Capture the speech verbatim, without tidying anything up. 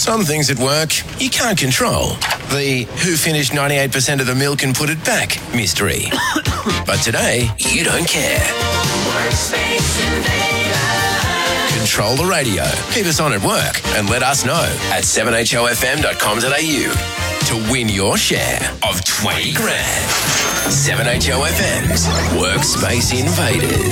Some things at work you can't control. The who finished ninety-eight percent of the milk and put it back mystery. But today, you don't care. Workspace Invader. Control the radio. Keep us on at work and let us know at seven h o f m dot com dot a u to win your share of twenty grand. seven H O F M's Workspace Invaders.